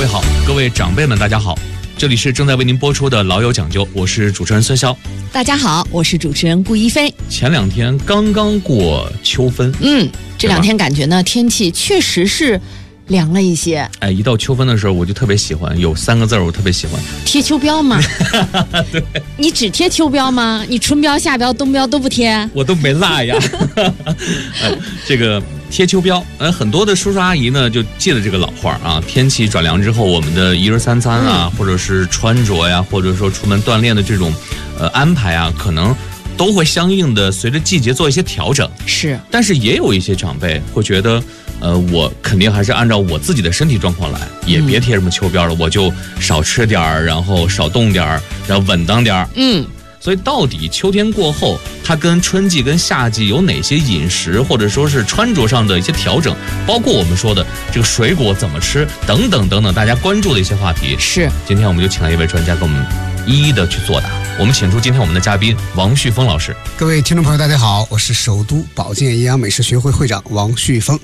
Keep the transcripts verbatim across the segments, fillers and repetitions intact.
位好，各位长辈们大家好，这里是正在为您播出的老友讲究，我是主持人孙潇。 大家好，我是主持人顾一飞。 前两天刚刚过秋分， 嗯，这两天感觉呢天气确实是凉了一些。 哎，一到秋分的时候我就特别喜欢，有三个字我特别喜欢， 贴秋膘吗？ 对， 你只贴秋膘吗？你春膘、夏膘、冬膘都不贴？ 我都没落呀。哎，这个贴秋膘，呃，很多的叔叔阿姨呢就记得这个老话啊。天气转凉之后，我们的一日三餐啊，嗯、或者是穿着呀，或者说出门锻炼的这种呃安排啊，可能都会相应的随着季节做一些调整。 是， 但是也有一些长辈会觉得，呃，我肯定还是按照我自己的身体状况来，也别贴什么秋膘了，嗯、我就少吃点儿，然后少动点儿，然后稳当点儿。 嗯。 所以到底秋天过后，它跟春季跟夏季有哪些饮食或者说是穿着上的一些调整，包括我们说的这个水果怎么吃等等等等，大家关注的一些话题。 是， 今天我们就请来一位专家给我们一一的去作答。我们请出今天我们的嘉宾王旭峰老师。 各位听众朋友大家好，我是首都保健营养美食学会会长王旭峰。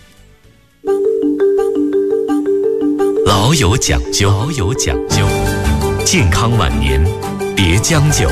老有讲究，老有讲究，健康晚年别将就。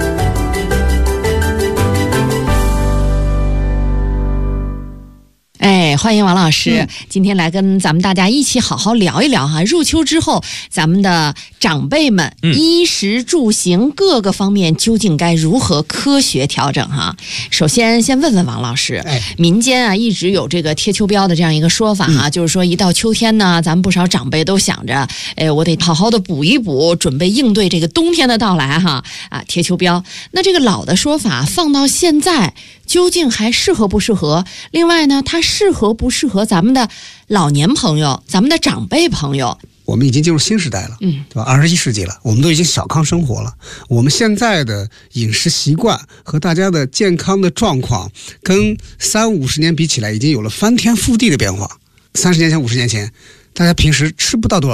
哎，欢迎王老师、嗯、今天来跟咱们大家一起好好聊一聊哈。入秋之后，咱们的长辈们、嗯、衣食住行各个方面究竟该如何科学调整哈？首先，先问问王老师， 哎、 民间啊一直有这个贴秋膘的这样一个说法哈、嗯，就是说一到秋天呢，咱们不少长辈都想着，哎，我得好好的补一补，准备应对这个冬天的到来哈啊，贴秋膘。那这个老的说法放到现在，究竟还适合不适合？另外呢，它适合不适合咱们的老年朋友、咱们的长辈朋友？ 我们已经进入新时代了，嗯，对吧？二十一世纪了，我们都已经小康生活了。我们现在的饮食习惯和大家的健康的状况，跟三五十年比起来，已经有了翻天覆地的变化。三十年前、五十年前，大家平时吃不到多少。